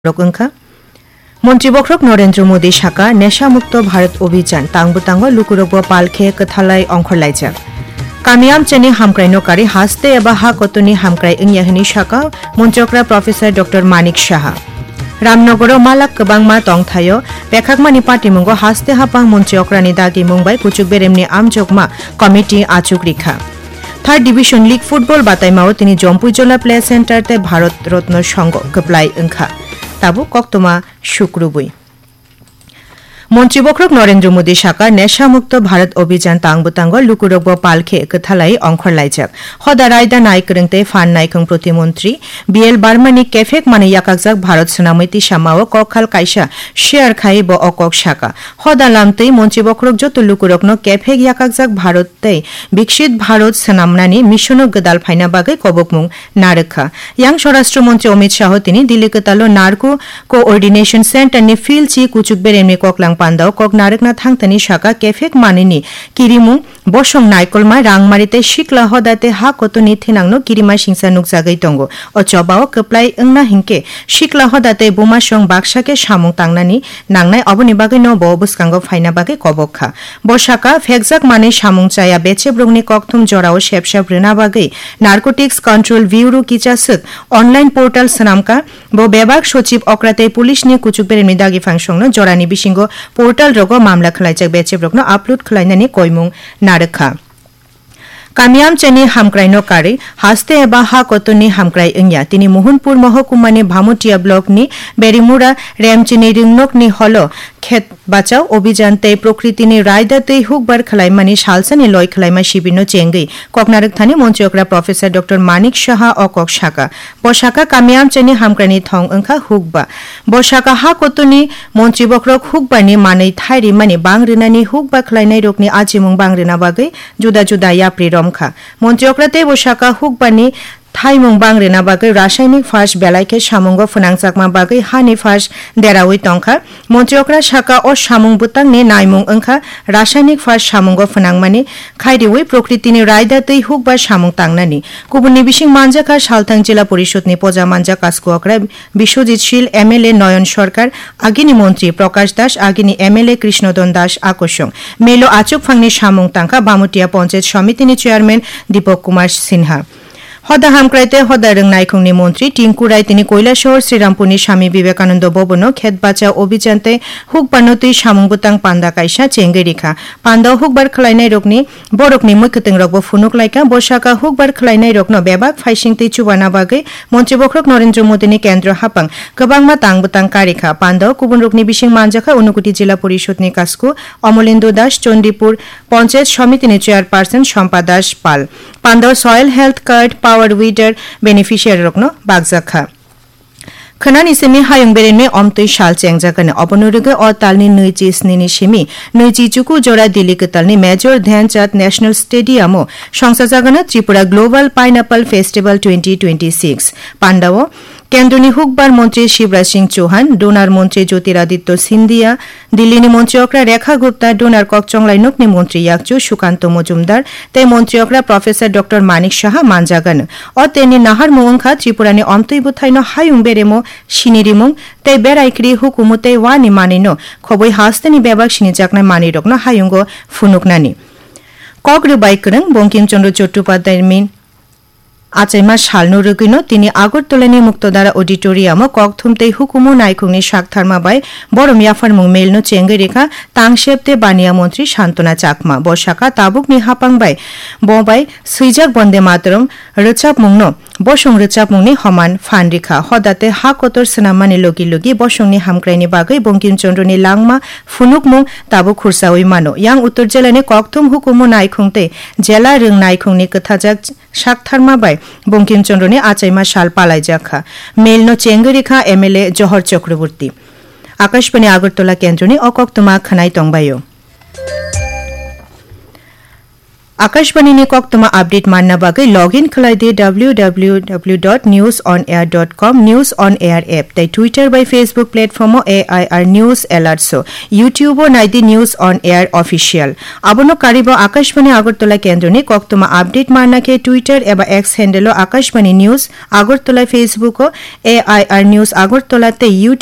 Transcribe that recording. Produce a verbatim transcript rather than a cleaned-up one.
রকংখা মন্ত্রীবক্রক নরেন্দ্র মোদী শাখা নেশামুক্ত ভারত অভিযান তাংবুতাঙ্গ লুকুরব পালখে কথালাই অংখরলাইজাক কামিয়াম চেনি হামক্রাইনকারী হাসতে এবা হা কতনি হামক্রাই ইংয়াহিনী শাখা মন্ত্রকরা প্রফেসর ডক্টর মানিক সাহা রামনগর মালাক কবাংমা টংথায় বেখাকমানি পাটিমুঙ্গ হাসতে হাপাং মন্ত্রীকরানি দাগি Mumbai কুচুক বেরেমনি আমজকমা committee আচুক রিখা third division league football বাতাইমাও তিনি জম্পুইজলা প্লে সেন্টারতে ভারত রত্ন সংঘ কপ্লাই ওংখা তাবু কক্তমা শুক্রবুই মন্ত্রীবক্রক নরেন্দ্র মোদী শাখা নেশামুক্ত ভারত অভিযান তাংবুতাঙ্গ লুকুরব পালখে কথালাই অংখরলাইজাক হদা রায়দা নাইকরংতে ফান নাইকং প্রতিমন্ত্রী বিএল বার্মানি কেফেক মানে ইয়াকাকজাক ভারত সেনামৈতি সামাও কখাল কাইসা শেয়ার খাই ব অকক শাখা হদা লামতেই মন্ত্রীবক্রক যত লুকুরকন কেফেক ইয়াকাকজাক ভারততে বিকশিত ভারত সেনামনানি মিশন গদাল ফাইনা বাগে কবকমুং নারখা ইয়াং স্বরাষ্ট্রমন্ত্রী অমিত শাহ তিনি দিল্লি কতালো নার্কো কোঅর্ডিনেশন সেন্টার নি ফিল চি কুচুক বেরেমনি ককলাং পান্দাও কক নারকনা থাংতানি শাখা কেফেক মানিনি কিরিমু বসং নাইকলমা রাংমারিতে শিকলা হদাতে হা কতনি থিনাংনো কিরিমা সিংসা নুকজাগৈ তঙ্গ অচবাও কপ্লাই ওংনা হিংকে শিকলা হদাতে বোমা সং বাক্সাকে সামুং তাংনানি নাংনাই অবনি বাগে ন ববুসকাঙ্গ ফাইনা বাগে কবক্ষা বসাকা ফেকজাক মানে সামুং চায়া বেচে ব্রংনি ককথুম জরাও শেপসা ব্রেনা বাগে narcotics control bureau কিচাসুক online portal সনামকা ব বেবাক সচিব অক্রাতে পুলিশ নিয়ে কুচুক বেরেমনি দাগি ফাংশংনো জরানি বিসিঙ্গ পোর্টাল রগ মামলা খলাইজাক বেচে ব্রগ্ন আপলোড খলাইনানি কইমুং নারখা কামিয়াম চেনি হামক্রাইনকারী হাসতে এবা হা কতনি হামক্রাই ইংয়া তিনি মোহনপুর মহকুমানি ভামুটিয়া ব্লকনি বেরিমুরা রেমচিনি রিংনকনি হল খেত বাঁচাও অভিযানতে প্রকৃতিনি রায়দাতে হুকবার খলাইমানি সালসানি লয় খলাইমা শিবিন্ন চেঙ্গই ককনারক Thani মন্ত্রীকরা professor doctor Manik Saha অকক শাখা বসাকা কামিয়াম চেনি হামক্রানি থং ওংখা হুকবা বসাকা হা কতনি মন্ত্রীবক্রক হুকবানি মাनै থাইরি মানি বাংরিনানি হুকবা খলাইনাই রকনি আজিমুং বাংরিনা বাগৈ জুদা জুদা ইয়াপ্রি রমখা মন্ত্রীকরাতে বসাকা হুকবানি থাইমুং বাংরেনা বাগৈ রাসায়নিক ফাঁস বেলাইকে সামুঙ্গ ফনাংচাকমা বাগৈ হানি ফাঁস দেরাউই টংখা মন্ত্রীকরা শাখা ও সামুং বুতাংনি নাইমুং ওংখা রাসায়নিক ফাঁস সামুঙ্গ ফনাংমানি খাইরিউই প্রকৃতিনি রায়দাতেই হুক বা সামুং তাংনানি কুবুনি বিশিং মানজাখা সালথাং জেলা পরিষদনি পজা মানজা কাসকোয়াকরা বিশ্বজিৎ শীল এমএলএ নয়ন সরকার আগিনী মন্ত্রী প্রকাশ দাস আগিনী এমএলএ কৃষ্ণদন দাস আকর্ষং মেলো আচুক ফাংনি সামুং তাংখা বামুটিয়া পঞ্চায়েত সমিতিনি চেয়ারম্যান দীপক কুমার সিনহা হদা হামক্রাইতে হদা রং নাইখংনি মন্ত্রী টিঙ্কু রায় তিনি কৈলাসহর শ্রীরামপুরনি স্বামী বিবেকানন্দ ভবন খেত বাঁচাও অভিযানতে হুক বানতই সামুংবুতাং পান্দা কাইসা চেঙ্গে রেখা পান্দাও হুকবার খলাইনাই রকনি বরকনি মুখ্যতেং রকব ফুনুক লাইকা বসাকা হুকবার খলাইনাই রকন বেবাক ফাইসিংতে চুবানা বাগে মন্ত্রীবক্রক নরেন্দ্র মোদীনি কেন্দ্র হাপাং গবাংমা তাংবুতাং কারেখা পান্দাও কুবুন রকনি বিশিং মানজাখা অনুকুটি জেলা পরিষদনি কাসকু অমলেন্দু দাস চণ্ডীপুর পঞ্চায়েত সমিতিনি চেয়ারপারসন শম্পা দাস পাল পান্দাও সয়েল হেলথ কার্ড পাওয়ার উইডার বেনিফিশিয়ারি রকনো বাগজাখা খনানি সেমি হায়ং বেরেনে অমতই শাল চেংজাকানে অবনুরগে অ তালনি নৈচি স্নিনি সিমি নৈচি চুকু জোড়া Delhi কতালনি major Dhyanchand national স্টেডিয়ামও সংসাজাগানা Tripura global pineapple festival twenty twenty six পান্ডাও কেন্দ্রনি হুকবার মন্ত্রী শিবরাজ সিং চৌহান ডোনার মন্ত্রী জ্যোতিরাদিত্য সিন্ধিয়া দিল্লিনি মন্ত্রীকরা রেখা গুপ্তা ডোনার ককচংলাইনকনি মন্ত্রী ইয়াকচু সুকান্ত মজুমদার তাই মন্ত্রীকরা প্রফেসর ডক্টর মানিক সাহা মানজাগান অ তেনি নাহার মোংখা ত্রিপুরানি অন্তইবুথাইন হায়ুং বেরেমো সিনিরিমুং তাই বেড়াইক্রি হুকুমতে ওয়ানি মানিন খবই হাস্তেনি বেবাক সিনি চাকনায় মানি রকন হায়ুঙ্গ ফুনুকনানি কগ্রু বাইকরং বঙ্কিমচন্দ্র চট্টোপাধ্যায়ের মিন আচাইমা শালনো রগিনো তিনি আগরতলানি মুক্তধারা অডিটোরিয়ামও ককথুমতে হুকুমো নাইখুংনি শাকথারমা বাই বড় মিয়াফার মুং মেলনো চেঙ্গে রেখা তাংশেপতে বানিয়া মন্ত্রী শান্তনা চাকমা বসাকা তাবুক নি হাপাং by Bobai সুইজাক Vande Mataram রচাপ মুংনো বসং রচাপ মুংনি হমান fun রেখা হদাতে হা কতর সেনামানি লগি লগি বসংনি হামক্রাইনি বাগৈ বঙ্কিমচন্দ্রনি লাংমা ফুনুক মুং তাবুক খুরসাউই মানো ইয়াং উত্তর জেলানি ককথুম হুকুমো নাইখুংতে জেলা রং নাইখুংনি কথাজাক শাকথারমা বাই বঙ্কিমচন্দ্রনি আচাইমা শাল পালাই জাখা মেলনো চেঙ্গরেখা এমএলএ জহর চক্রবর্তী আকাশবাণী আগরতলা কেন্দ্রনি অকক্তমা খানাই টংবাইও आकाशवाणी ने कोक्तमा अपडेट मानना बागै login खलाई they W W W dot news on air dot com news on air app तै Twitter bye Facebook platform AIR news एलार्ट्सो YouTube नाइदि news on air official आबनो कारिब Akashvani Agartala केंद्र ने कोक्तमा अपडेट मानना के ट्विटर एबा x हैंडलो Akashvani news Agartala Facebook AIR news Agartala ते